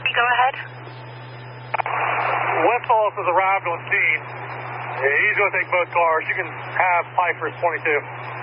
go ahead. Westfalls has arrived on scene. Yeah, he's going to take both cars. You can have Piper's 22.